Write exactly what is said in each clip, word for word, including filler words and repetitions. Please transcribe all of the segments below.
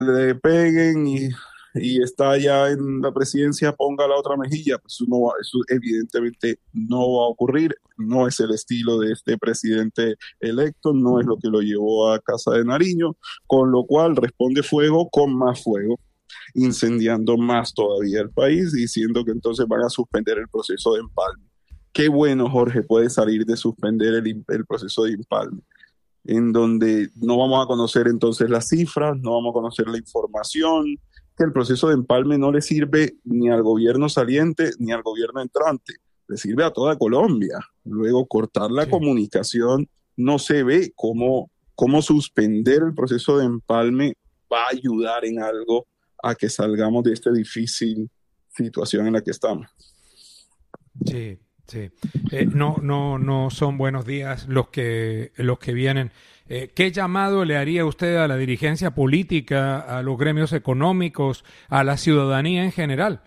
le peguen y, y está ya en la presidencia, ponga la otra mejilla. Pues eso, no va- eso evidentemente no va a ocurrir. No es el estilo de este presidente electo, no es lo que lo llevó a Casa de Nariño, con lo cual responde fuego con más fuego, incendiando más todavía el país, diciendo que entonces van a suspender el proceso de empalme. Qué bueno, Jorge, puede salir de suspender el, el proceso de empalme, en donde no vamos a conocer entonces las cifras, no vamos a conocer la información, que el proceso de empalme no le sirve ni al gobierno saliente ni al gobierno entrante, le sirve a toda Colombia. Luego, cortar la Sí. comunicación, no se ve cómo, cómo suspender el proceso de empalme va a ayudar en algo a que salgamos de esta difícil situación en la que estamos. Sí, sí. Eh, no, no, no son buenos días los que, los que vienen. Eh, ¿qué llamado le haría usted a la dirigencia política, a los gremios económicos, a la ciudadanía en general?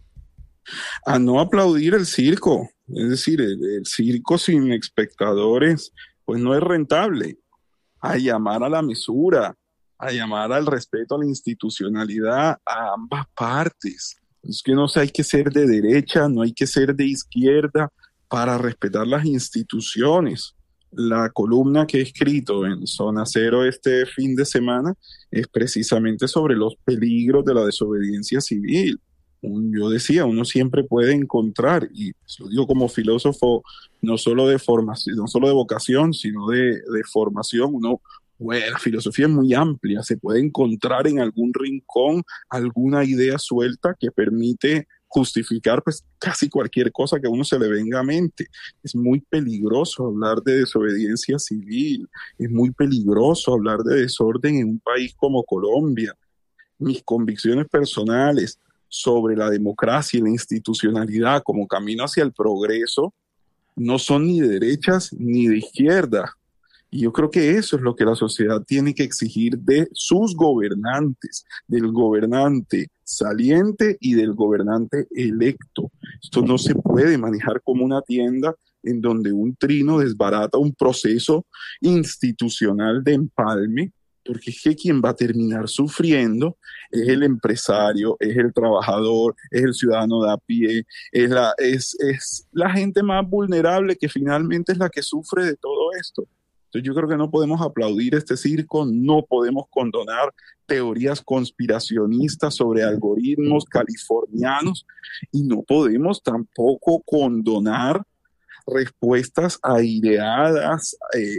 A no aplaudir el circo. Es decir, el, el circo sin espectadores, pues no es rentable. A llamar a la mesura, a llamar al respeto a la institucionalidad a ambas partes. Es que no sé, hay que ser de derecha, no hay que ser de izquierda para respetar las instituciones. La columna que he escrito en Zona Cero este fin de semana es precisamente sobre los peligros de la desobediencia civil. Un- Yo decía, uno siempre puede encontrar, y pues lo digo como filósofo, no solo de formación, no solo de vocación, sino de, de formación. Uno, bueno, la filosofía es muy amplia, se puede encontrar en algún rincón alguna idea suelta que permite justificar pues casi cualquier cosa que a uno se le venga a mente. Es muy peligroso hablar de desobediencia civil, es muy peligroso hablar de desorden en un país como Colombia. Mis convicciones personales sobre la democracia y la institucionalidad como camino hacia el progreso no son ni de derechas ni de izquierda. Y yo creo que eso es lo que la sociedad tiene que exigir de sus gobernantes, del gobernante saliente y del gobernante electo. Esto no se puede manejar como una tienda en donde un trino desbarata un proceso institucional de empalme, porque es que quien va a terminar sufriendo es el empresario, es el trabajador, es el ciudadano de a pie, es la, es, es la gente más vulnerable que finalmente es la que sufre de todo esto. Entonces yo creo que no podemos aplaudir este circo, no podemos condonar teorías conspiracionistas sobre algoritmos californianos y no podemos tampoco condonar respuestas aireadas, eh,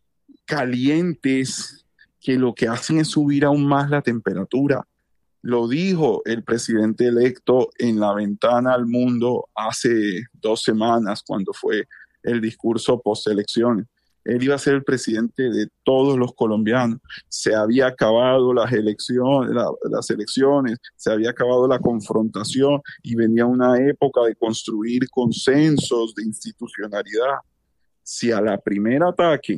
calientes, que lo que hacen es subir aún más la temperatura. Lo dijo el presidente electo en la ventana al mundo hace dos semanas cuando fue el discurso post-elecciones. Él iba a ser el presidente de todos los colombianos. Se había acabado las elecciones, la, las elecciones, se había acabado la confrontación y venía una época de construir consensos, de institucionalidad. Si a la primer ataque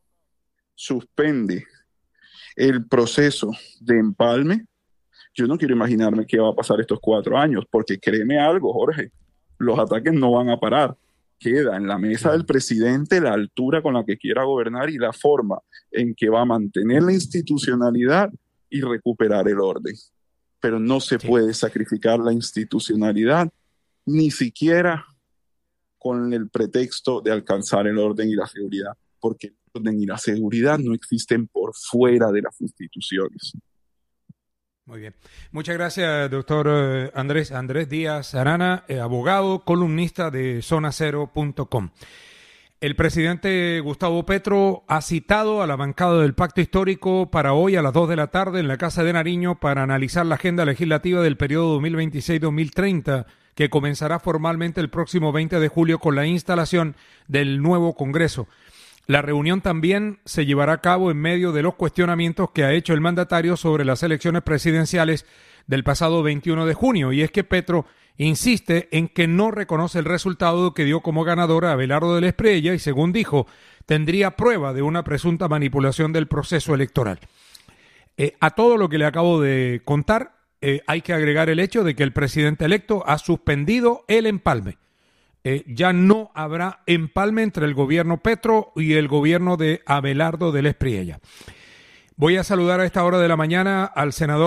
suspende el proceso de empalme, yo no quiero imaginarme qué va a pasar estos cuatro años, porque créeme algo, Jorge, los ataques no van a parar. Queda en la mesa del Sí. presidente la altura con la que quiera gobernar y la forma en que va a mantener la institucionalidad y recuperar el orden. Pero no se Sí. puede sacrificar la institucionalidad, ni siquiera con el pretexto de alcanzar el orden y la seguridad, porque el orden y la seguridad no existen por fuera de las instituciones. Muy bien. Muchas gracias, doctor eh, Andrés, Andrés Díaz Arana, eh, abogado, columnista de zona cero punto com. El presidente Gustavo Petro ha citado a la bancada del Pacto Histórico para hoy a las dos de la tarde en la Casa de Nariño para analizar la agenda legislativa del periodo dos mil veintiséis a dos mil treinta, que comenzará formalmente el próximo veinte de julio con la instalación del nuevo Congreso. La reunión también se llevará a cabo en medio de los cuestionamientos que ha hecho el mandatario sobre las elecciones presidenciales del pasado veintiuno de junio, y es que Petro insiste en que no reconoce el resultado que dio como ganadora a Abelardo del Espriella y, según dijo, tendría prueba de una presunta manipulación del proceso electoral. Eh, a todo lo que le acabo de contar, eh, hay que agregar el hecho de que el presidente electo ha suspendido el empalme. Eh, ya no habrá empalme entre el gobierno Petro y el gobierno de Abelardo del Espriella. Voy a saludar a esta hora de la mañana al senador